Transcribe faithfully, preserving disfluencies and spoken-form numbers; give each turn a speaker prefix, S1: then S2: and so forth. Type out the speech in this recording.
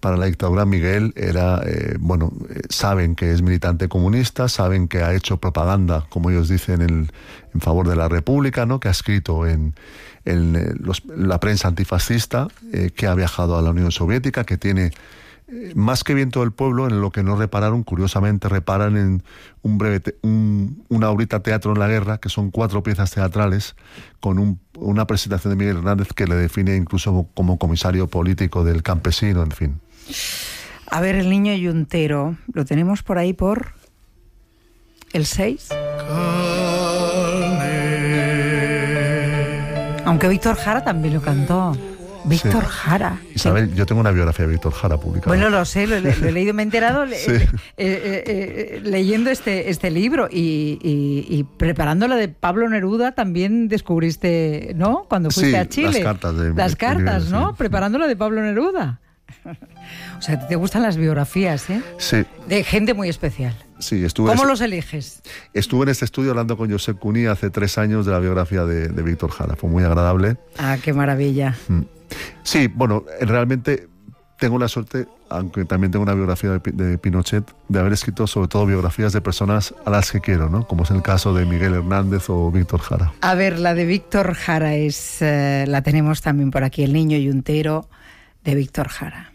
S1: para la dictadura Miguel era, eh, bueno, eh, saben que es militante comunista, saben que ha hecho propaganda, como ellos dicen, en, en favor de la República, ¿no? Que ha escrito en, en eh, los, la prensa antifascista, eh, que ha viajado a la Unión Soviética, que tiene eh, más que Viento del Pueblo, en lo que no repararon, curiosamente reparan en un breve te, un, una horita Teatro en la Guerra, que son cuatro piezas teatrales, con un, una presentación de Miguel Hernández que le define incluso como comisario político del campesino, en fin.
S2: A ver, El niño yuntero, ¿lo tenemos por ahí por el seis? Aunque Víctor Jara también lo cantó. Víctor sí. Jara.
S1: Isabel, sí. Yo tengo una biografía de Víctor Jara publicada.
S2: Bueno, lo sé, lo, lo he leído, me he enterado sí. eh, eh, eh, leyendo este, este libro y, y, y preparando la de Pablo Neruda también descubriste, ¿no? Cuando fuiste
S1: sí,
S2: a Chile.
S1: las cartas. De,
S2: las
S1: de
S2: cartas,
S1: Miguel,
S2: ¿no?
S1: Sí.
S2: Preparando la de Pablo Neruda. O sea, te gustan las biografías, ¿eh?
S1: Sí.
S2: De gente muy especial.
S1: Sí, estuve
S2: ¿Cómo
S1: ese,
S2: los eliges?
S1: Estuve en este estudio hablando con Josep Cuní hace tres años de la biografía de, de Víctor Jara. Fue muy agradable.
S2: Ah, qué maravilla.
S1: Mm. Sí, bueno, realmente tengo la suerte, aunque también tengo una biografía de, de Pinochet, de haber escrito sobre todo biografías de personas a las que quiero, ¿no? Como es el caso de Miguel Hernández o Víctor Jara.
S2: A ver, la de Víctor Jara es, eh, la tenemos también por aquí, El niño yuntero de Víctor Jara.